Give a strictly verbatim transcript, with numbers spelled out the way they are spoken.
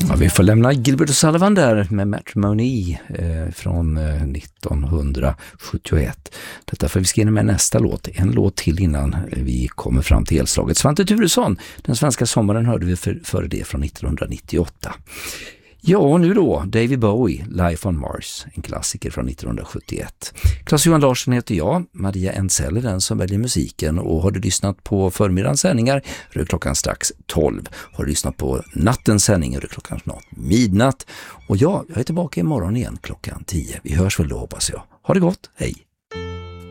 Ja, vi får lämna Gilbert O'Sullivan där med Matrimony eh, från eh, nittonhundrasjuttioett. Detta för vi ska in med nästa låt. En låt till innan vi kommer fram till elslaget. Svante Thuresson, Den svenska sommaren, hörde vi för, före det från nittonhundranittioåtta. Ja, och nu då, David Bowie, Life on Mars, en klassiker från nittonhundrasjuttioett. Claes-Johan Larsson heter jag, Maria Ensell är den som väljer musiken, och har du lyssnat på förmiddagens sändningar är det klockan strax tolv. Har du lyssnat på nattens sändning är det klockan snart midnatt. Och ja, jag är tillbaka imorgon igen klockan tio. Vi hörs väl då, hoppas jag. Ha det gott, hej!